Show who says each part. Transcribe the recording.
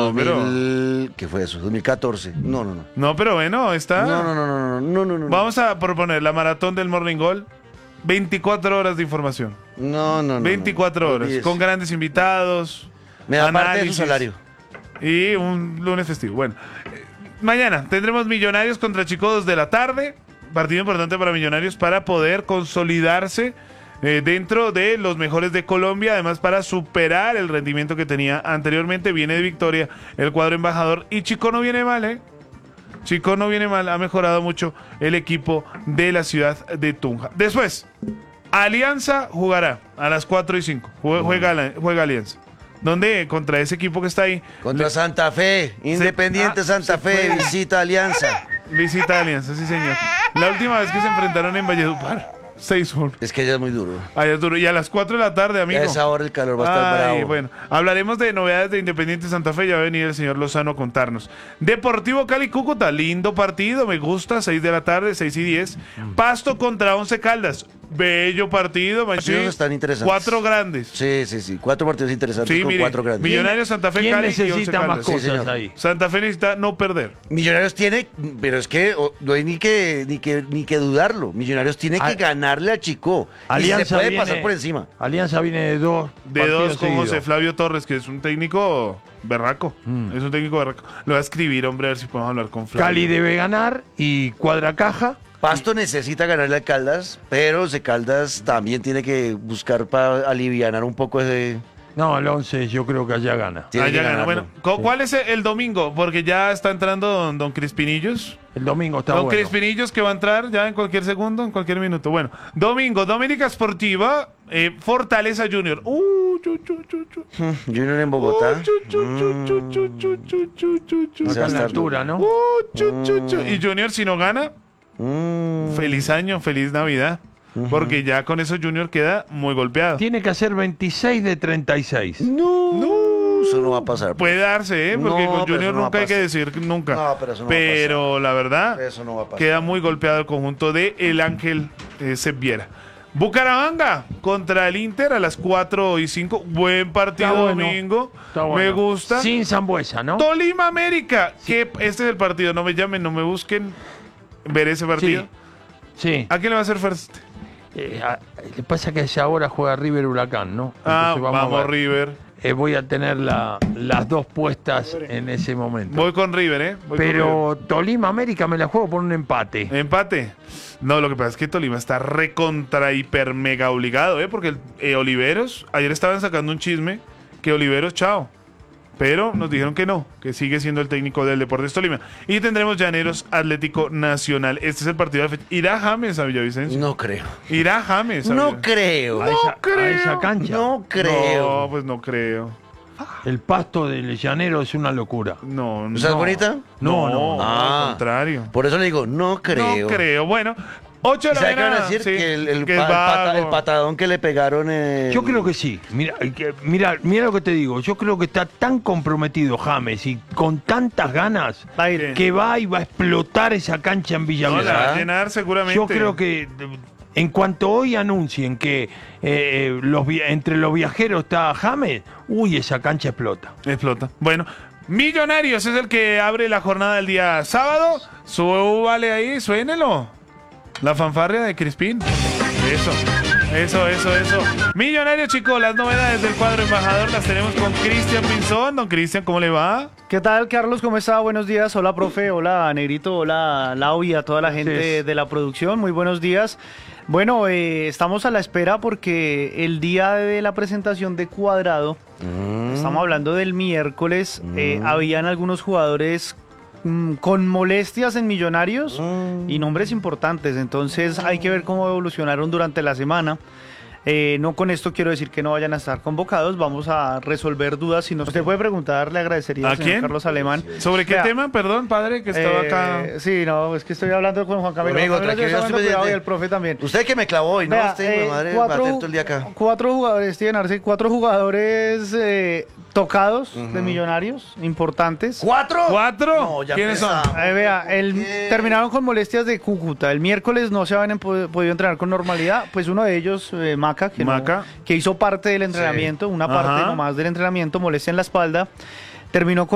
Speaker 1: No,
Speaker 2: 2000, ¿qué fue eso? 2014. No.
Speaker 1: No, pero bueno, está.
Speaker 2: No.
Speaker 1: Vamos a proponer la maratón del Morning Goal. 24 horas de información.
Speaker 2: No.
Speaker 1: 24 horas.
Speaker 2: Olvídese.
Speaker 1: Con grandes invitados.
Speaker 2: Me da parte de su
Speaker 1: análisis,
Speaker 2: salario.
Speaker 1: Y un lunes festivo. Bueno, mañana tendremos Millonarios contra Chico 2 de la tarde. Partido importante para Millonarios para poder consolidarse dentro de los mejores de Colombia. Además, para superar el rendimiento que tenía anteriormente. Viene de victoria el cuadro embajador. Y Chico no viene mal, ¿eh? Chico no viene mal. Ha mejorado mucho el equipo de la ciudad de Tunja. Después, Alianza jugará a las 4:05. Juega Alianza. ¿Dónde? Contra ese equipo que está ahí.
Speaker 2: Contra Santa Fe. Independiente Santa Fe. Visita Alianza.
Speaker 1: Visita Alianza, sí señor. La última vez que se enfrentaron en Valledupar, 6-1.
Speaker 2: Es que ya es muy duro.
Speaker 1: Allá es duro. Y a las 4 de la tarde, amigo.
Speaker 2: A esa hora el calor va a estar bravo.
Speaker 1: Bueno, hablaremos de novedades de Independiente Santa Fe. Ya va a venir el señor Lozano a contarnos. Deportivo Cali Cúcuta, lindo partido, me gusta. 6 de la tarde, 6:10. Pasto contra Once Caldas. Bello partido.
Speaker 2: Partidos están interesantes.
Speaker 1: 4 grandes.
Speaker 2: Sí. 4 partidos interesantes
Speaker 1: Sí,
Speaker 2: con
Speaker 1: mire,
Speaker 2: 4 grandes.
Speaker 1: Millonarios, Santa Fe,
Speaker 3: ¿Quién
Speaker 1: Cali y Once
Speaker 3: necesita más
Speaker 1: Caldas.
Speaker 3: cosas
Speaker 2: señor.
Speaker 3: ahí?
Speaker 1: Santa Fe necesita no perder.
Speaker 2: Millonarios tiene, pero es que no hay ni que dudarlo. Millonarios tiene que ganarle a Chico. Y se puede pasar por encima.
Speaker 3: Alianza viene de dos.
Speaker 1: De 2 con
Speaker 3: seguidos.
Speaker 1: José Flavio Torres, que es un técnico berraco. Es un técnico berraco. Lo voy a escribir, hombre, a ver si podemos hablar con Flavio.
Speaker 3: Cali debe ganar y Cuadra Caja.
Speaker 2: Pasto necesita ganarle a Caldas, pero ese Caldas también tiene que buscar para alivianar un poco ese...
Speaker 3: No, el 11 yo creo que allá gana.
Speaker 2: Tiene que
Speaker 1: Ya ganó.
Speaker 2: ganarlo.
Speaker 1: Bueno, ¿cuál es el domingo? Porque ya está entrando don Crispinillos.
Speaker 3: El domingo está
Speaker 1: Don
Speaker 3: bueno.
Speaker 1: Crispinillos que va a entrar ya en cualquier segundo, en cualquier minuto. Bueno, domingo, Doménica Sportiva, Fortaleza Junior.
Speaker 2: Junior en Bogotá.
Speaker 3: Acá en la altura, ¿no?
Speaker 1: Y Junior, si no gana, feliz año, feliz Navidad. Porque ya con eso Junior queda muy golpeado.
Speaker 3: Tiene que hacer 26 de 36.
Speaker 2: No, eso no va a pasar.
Speaker 1: Puede darse, porque
Speaker 2: No,
Speaker 1: con
Speaker 2: pero
Speaker 1: Junior
Speaker 2: eso no va
Speaker 1: nunca
Speaker 2: a
Speaker 1: hay que
Speaker 2: pasar.
Speaker 1: decir nunca.
Speaker 2: No, pero eso no va a
Speaker 1: Pero la verdad,
Speaker 2: Eso no va a pasar.
Speaker 1: queda muy golpeado el conjunto de El Ángel Seviera. Bucaramanga contra el Inter a las 4:05. Buen partido
Speaker 3: Está bueno.
Speaker 1: domingo.
Speaker 3: Está bueno.
Speaker 1: Me gusta.
Speaker 3: Sin Zambuesa, ¿no?
Speaker 1: Tolima América. Que este es el partido. No me llamen, no me busquen. Ver ese partido.
Speaker 3: Sí.
Speaker 1: ¿A quién le va a hacer first?
Speaker 3: Le pasa que esa hora juega River Huracán, ¿no? Entonces a
Speaker 1: Vamos
Speaker 3: ver.
Speaker 1: River.
Speaker 3: Voy a tener las dos puestas en ese momento.
Speaker 1: Voy con River, ¿eh? Voy con
Speaker 3: Pero Tolima América me la juego por un empate.
Speaker 1: River. ¿Empate? No, lo que pasa es que Tolima está recontra hiper mega obligado, ¿eh? Porque Oliveros, ayer estaban sacando un chisme que Oliveros, chao. Pero nos dijeron que no, que sigue siendo el técnico del Deportes Tolima. Y tendremos Llaneros Atlético Nacional. Este es el partido de la fecha. ¿Irá James a Villavicencio?
Speaker 2: No creo.
Speaker 1: ¿Irá James a
Speaker 2: No creo.
Speaker 3: A esa cancha.
Speaker 2: No creo.
Speaker 1: No, pues no creo.
Speaker 3: El pasto del llanero es una locura.
Speaker 1: No,
Speaker 2: ¿O sea, es bonita?
Speaker 3: No.
Speaker 1: Al contrario.
Speaker 2: Por eso le digo, no creo.
Speaker 1: No creo. Bueno, 8 de
Speaker 2: ¿Y
Speaker 1: la
Speaker 2: sabe qué van a
Speaker 1: mañana.
Speaker 2: decir?
Speaker 1: Sí,
Speaker 2: Que el
Speaker 1: que es vago.
Speaker 2: el patadón que le pegaron...
Speaker 3: Yo creo que sí. Mira lo que te digo. Yo creo que está tan comprometido James y con tantas ganas que va y va a explotar esa cancha en
Speaker 1: No, la
Speaker 3: Villavicencio.
Speaker 1: va a llenar seguramente.
Speaker 3: Yo creo que en cuanto hoy anuncien que entre los viajeros está James, esa cancha explota.
Speaker 1: Explota. Bueno, Millonarios es el que abre la jornada del día sábado. Súbale ahí, suénelo. La fanfarria de Crispín. Eso. Millonarios, chicos, las novedades del cuadro embajador las tenemos con Cristian Pinzón. Don Cristian, ¿cómo le va?
Speaker 4: ¿Qué tal, Carlos? ¿Cómo está? Buenos días. Hola, profe. Hola, Negrito. Hola, Lau y a toda la gente de la producción. Muy buenos días. Bueno, estamos a la espera porque el día de la presentación de Cuadrado, estamos hablando del miércoles, habían algunos jugadores con molestias en Millonarios y nombres importantes. Entonces hay que ver cómo evolucionaron durante la semana. No con esto quiero decir que no vayan a estar convocados, vamos a resolver dudas. Si no, usted puede preguntar, le agradecería
Speaker 1: ¿A
Speaker 4: al señor
Speaker 1: quién?
Speaker 4: Carlos Alemán.
Speaker 1: ¿Sobre qué
Speaker 4: Vea,
Speaker 1: tema? Perdón, padre, que estaba acá.
Speaker 4: Sí, no, es que estoy hablando con Juan Camilo.
Speaker 2: Amigo,
Speaker 4: Juan Camilo
Speaker 2: tranquilo,
Speaker 4: está
Speaker 2: estoy
Speaker 4: hablando cuidado, y
Speaker 2: pendiente.
Speaker 4: el profe también.
Speaker 2: Usted que me clavó hoy, ¿no?
Speaker 4: Vea,
Speaker 2: Usted, madre, va a tener todo el día acá.
Speaker 4: Cuatro jugadores, Steven Arce, cuatro jugadores tocados de Millonarios, importantes.
Speaker 2: ¿4?
Speaker 1: ¿4?
Speaker 2: No, ya
Speaker 1: ¿Quiénes son?
Speaker 2: empezamos.
Speaker 4: Vea,
Speaker 2: Bien.
Speaker 4: terminaron con molestias de Cúcuta. El miércoles no se habían podido entrenar con normalidad. Pues uno de ellos, Maca, que hizo parte del entrenamiento, una parte
Speaker 1: Ajá.
Speaker 4: nomás del entrenamiento, molestia en la espalda. Terminó con